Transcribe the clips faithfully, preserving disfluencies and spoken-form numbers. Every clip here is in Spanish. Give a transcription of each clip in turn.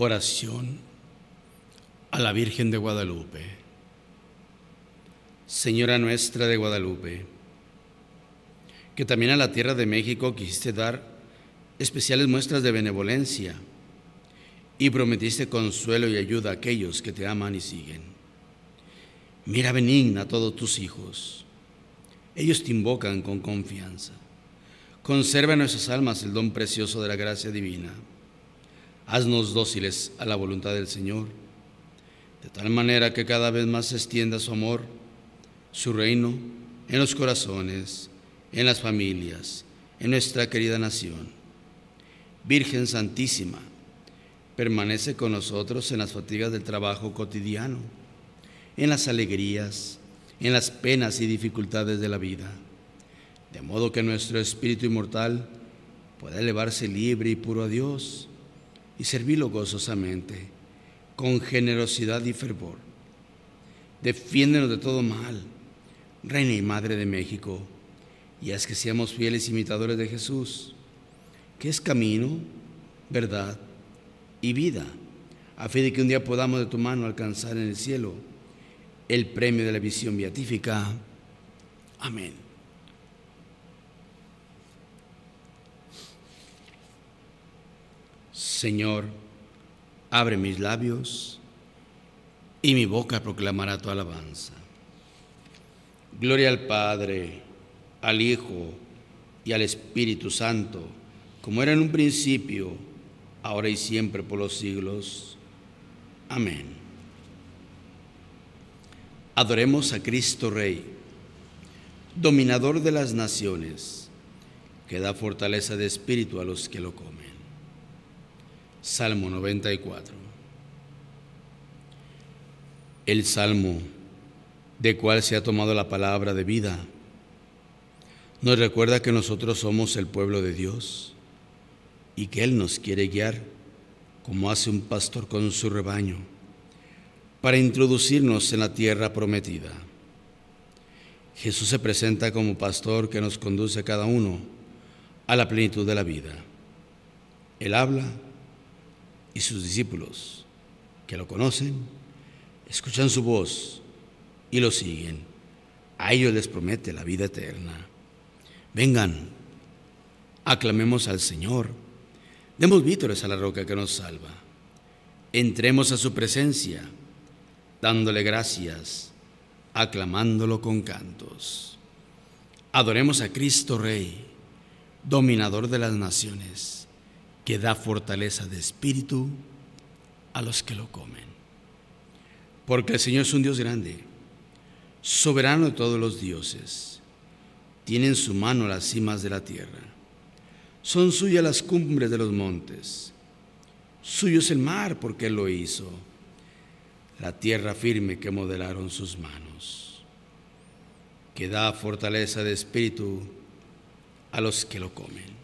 Oración a la Virgen de Guadalupe. Señora nuestra de Guadalupe, que también a la tierra de México quisiste dar especiales muestras de benevolencia y prometiste consuelo y ayuda a aquellos que te aman y siguen. Mira benigna a todos tus hijos. Ellos te invocan con confianza. Conserva en nuestras almas el don precioso de la gracia divina. Haznos dóciles a la voluntad del Señor, de tal manera que cada vez más se extienda su amor, su reino, en los corazones, en las familias, en nuestra querida nación. Virgen Santísima, permanece con nosotros en las fatigas del trabajo cotidiano, en las alegrías, en las penas y dificultades de la vida, de modo que nuestro espíritu inmortal pueda elevarse libre y puro a Dios y servirlo gozosamente, con generosidad y fervor. Defiéndenos de todo mal, Reina y Madre de México, y haz que seamos fieles imitadores de Jesús, que es camino, verdad y vida, a fin de que un día podamos de tu mano alcanzar en el cielo el premio de la visión beatífica. Amén. Señor, abre mis labios y mi boca proclamará tu alabanza. Gloria al Padre, al Hijo y al Espíritu Santo, como era en un principio, ahora y siempre por los siglos. Amén. Adoremos a Cristo Rey, dominador de las naciones, que da fortaleza de espíritu a los que lo comen. Salmo noventa y cuatro. El Salmo de cual se ha tomado la palabra de vida nos recuerda que nosotros somos el pueblo de Dios y que Él nos quiere guiar como hace un pastor con su rebaño para introducirnos en la tierra prometida. Jesús se presenta como pastor que nos conduce a cada uno a la plenitud de la vida. Él habla y sus discípulos, que lo conocen, escuchan su voz y lo siguen. A ellos les promete la vida eterna. Vengan, aclamemos al Señor, demos vítores a la roca que nos salva. Entremos a su presencia, dándole gracias, aclamándolo con cantos. Adoremos a Cristo Rey, dominador de las naciones, que da fortaleza de espíritu a los que lo comen. Porque el Señor es un Dios grande, soberano de todos los dioses. Tiene en su mano las cimas de la tierra. Son suyas las cumbres de los montes. Suyo es el mar porque Él lo hizo, la tierra firme que modelaron sus manos, que da fortaleza de espíritu a los que lo comen.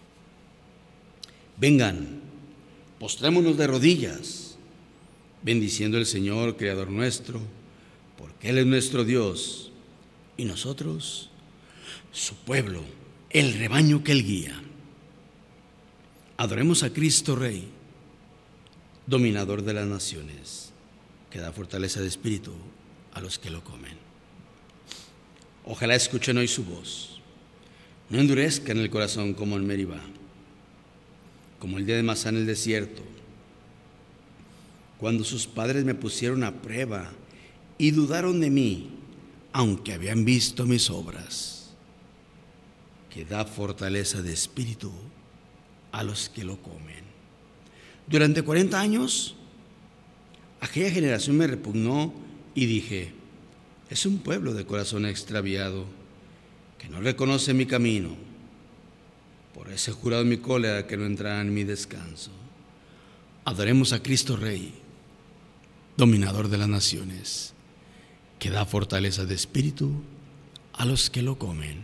Vengan, postrémonos de rodillas, bendiciendo al Señor, Creador nuestro, porque Él es nuestro Dios y nosotros, su pueblo, el rebaño que Él guía. Adoremos a Cristo Rey, dominador de las naciones, que da fortaleza de espíritu a los que lo comen. Ojalá escuchen hoy su voz, no endurezcan el corazón como en Meribá, como el día de Masá en el desierto, cuando sus padres me pusieron a prueba y dudaron de mí, aunque habían visto mis obras, que da fortaleza de espíritu a los que lo comen. Durante cuarenta años, aquella generación me repugnó y dije, es un pueblo de corazón extraviado, que no reconoce mi camino. Por eso he jurado en mi cólera que no entrarán en mi descanso. Adoremos a Cristo Rey, dominador de las naciones, que da fortaleza de espíritu a los que lo comen.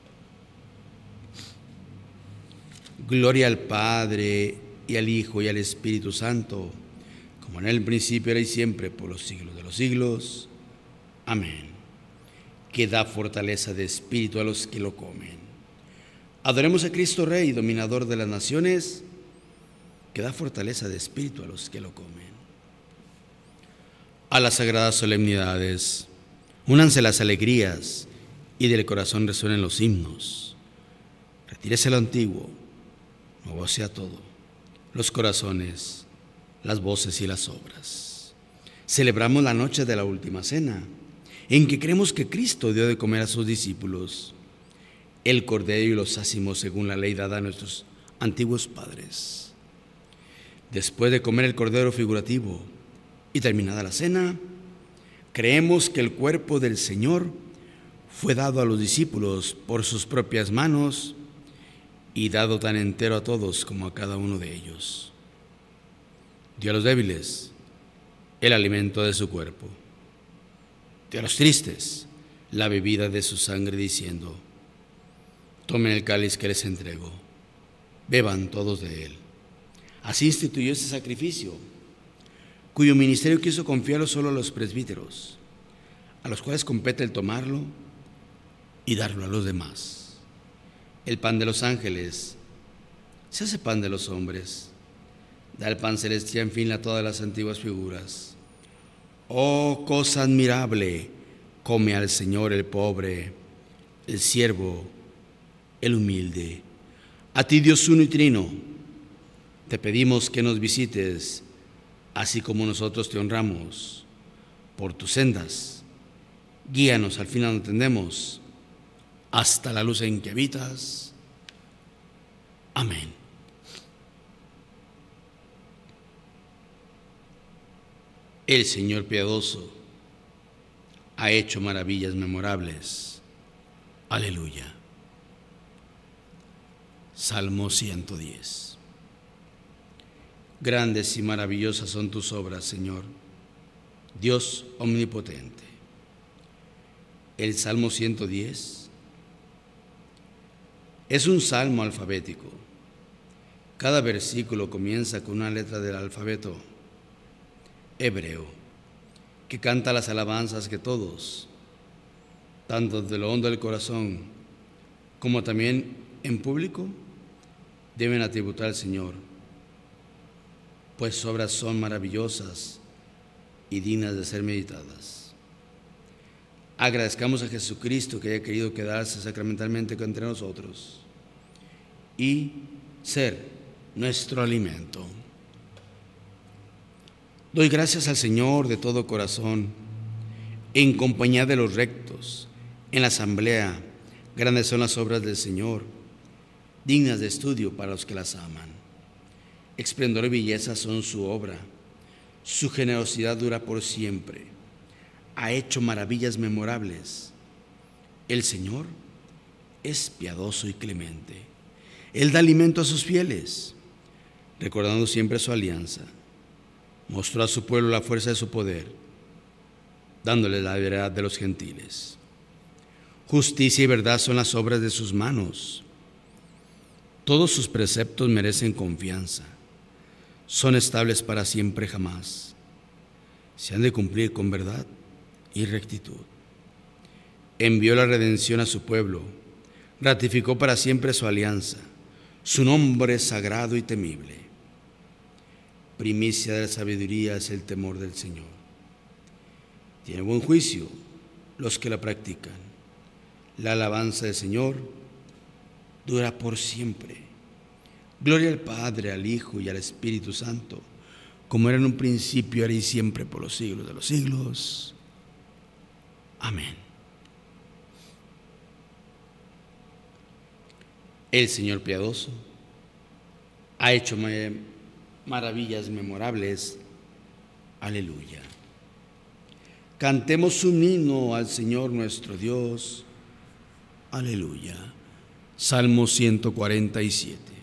Gloria al Padre, y al Hijo, y al Espíritu Santo, como en el principio, era y siempre, por los siglos de los siglos. Amén. Que da fortaleza de espíritu a los que lo comen. Adoremos a Cristo Rey, dominador de las naciones, que da fortaleza de espíritu a los que lo comen. A las sagradas solemnidades, únanse las alegrías y del corazón resuenen los himnos. Retírese lo antiguo, nuevo sea todo, los corazones, las voces y las obras. Celebramos la noche de la última cena, en que creemos que Cristo dio de comer a sus discípulos el cordero y los ácimos según la ley dada a nuestros antiguos padres. Después de comer el cordero figurativo y terminada la cena, creemos que el cuerpo del Señor fue dado a los discípulos por sus propias manos y dado tan entero a todos como a cada uno de ellos. Dio a los débiles el alimento de su cuerpo, dio a los tristes la bebida de su sangre, diciendo: tomen el cáliz que les entrego, beban todos de él. Así instituyó este sacrificio, cuyo ministerio quiso confiarlo solo a los presbíteros, a los cuales compete el tomarlo y darlo a los demás. El pan de los ángeles se hace pan de los hombres, da el pan celestial en fin a todas las antiguas figuras. Oh, cosa admirable, come al Señor el pobre, el siervo, el humilde. A ti, Dios uno y trino, te pedimos que nos visites, así como nosotros te honramos por tus sendas. Guíanos al fin a donde tendemos, hasta la luz en que habitas. Amén. El Señor piadoso ha hecho maravillas memorables. Aleluya. Salmo ciento diez. Grandes y maravillosas son tus obras, Señor, Dios omnipotente. El Salmo ciento diez es un salmo alfabético. Cada versículo comienza con una letra del alfabeto hebreo, que canta las alabanzas que todos, tanto de lo hondo del corazón como también en público, deben atributar al Señor, pues sus obras son maravillosas y dignas de ser meditadas. Agradezcamos a Jesucristo que haya querido quedarse sacramentalmente entre nosotros y ser nuestro alimento. Doy gracias al Señor de todo corazón, en compañía de los rectos, en la asamblea. Grandes son las obras del Señor, dignas de estudio para los que las aman. Esplendor y belleza son su obra, su generosidad dura por siempre. Ha hecho maravillas memorables. El Señor es piadoso y clemente. Él da alimento a sus fieles, recordando siempre su alianza. Mostró a su pueblo la fuerza de su poder, dándole la verdad de los gentiles. Justicia y verdad son las obras de sus manos. Todos sus preceptos merecen confianza. Son estables para siempre jamás. Se han de cumplir con verdad y rectitud. Envió la redención a su pueblo. Ratificó para siempre su alianza. Su nombre es sagrado y temible. Primicia de la sabiduría es el temor del Señor. Tiene buen juicio los que la practican. La alabanza del Señor dura por siempre. Gloria al Padre, al Hijo y al Espíritu Santo, como era en un principio, ahora y siempre, por los siglos de los siglos. Amén. El Señor piadoso ha hecho maravillas memorables. Aleluya. Cantemos un himno al Señor nuestro Dios. Aleluya. Salmo ciento cuarenta y siete.